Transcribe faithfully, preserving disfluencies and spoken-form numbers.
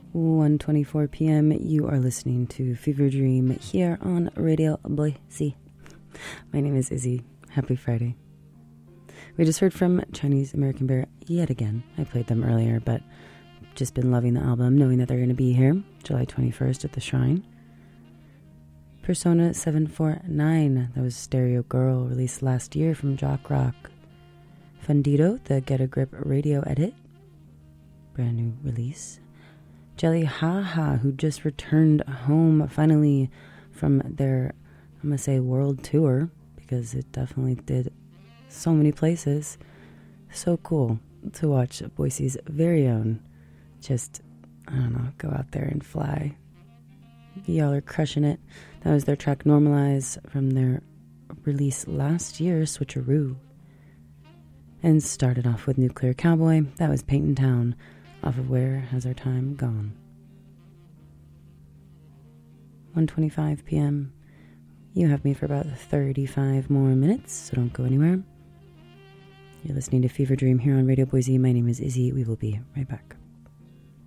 one twenty-four p.m. You are listening to Fever Dream here on Radio Boise. My name is Izzy. Happy Friday. We just heard from Chinese American Bear yet again. I played them earlier, but just been loving the album, knowing that they're going to be here July twenty-first at the Shrine. Persona seven four nine, that was Stereo Girl, released last year from Jock Rock. Fundido, the Get a Grip radio edit, brand new release. Jelly Haha, who just returned home finally from their, I'm going to say, world tour, because it definitely did so many places. So cool to watch Boise's very own just, I don't know, go out there and fly. Y'all are crushing it. That was their track Normalize from their release last year, Switcheroo. And started off with Nuclear Cowboy. That was Paintin' Town off of Where Has Our Time Gone. one twenty-five p.m. You have me for about thirty-five more minutes, so don't go anywhere. You're listening to Fever Dream here on Radio Boise. My name is Izzy. We will be right back.